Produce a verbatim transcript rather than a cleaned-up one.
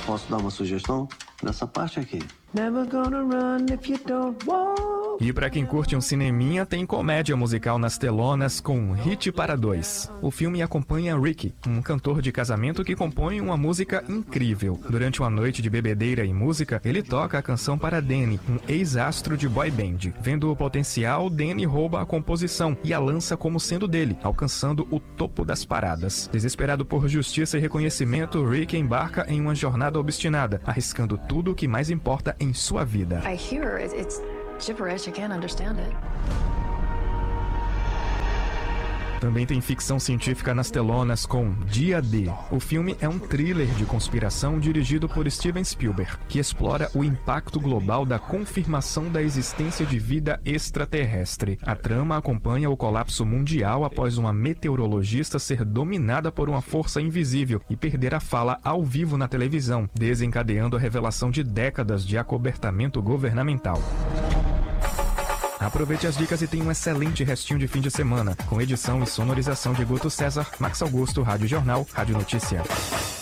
Posso dar uma sugestão? Nessa parte aqui. Never gonna run if you don't walk. E pra quem curte um cineminha, tem comédia musical nas telonas com Hit para Dois. O filme acompanha Ricky, um cantor de casamento que compõe uma música incrível. Durante uma noite de bebedeira e música, ele toca a canção para Danny, um ex-astro de boy band. Vendo o potencial, Danny rouba a composição e a lança como sendo dele, alcançando o topo das paradas. Desesperado por justiça e reconhecimento, Ricky embarca em uma jornada obstinada, arriscando tudo o que mais importa em sua vida. I hear it, it's gibberish, I can't understand it. Também tem ficção científica nas telonas com Dia D. O filme é um thriller de conspiração dirigido por Steven Spielberg, que explora o impacto global da confirmação da existência de vida extraterrestre. A trama acompanha o colapso mundial após uma meteorologista ser dominada por uma força invisível e perder a fala ao vivo na televisão, desencadeando a revelação de décadas de acobertamento governamental. Aproveite as dicas e tenha um excelente restinho de fim de semana, com edição e sonorização de Guto César, Max Augusto, Rádio Jornal, Rádio Notícia.